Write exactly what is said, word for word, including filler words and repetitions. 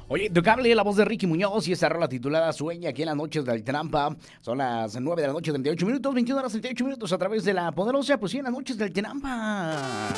Oye, Intocable, la voz de Ricky Muñoz y esa rola titulada Sueña aquí en las noches del Trampa. Son las nueve de la noche, treinta y ocho minutos, veintiuna horas treinta y ocho minutos a través de la poderosa, pues sí, en las noches del Trampa.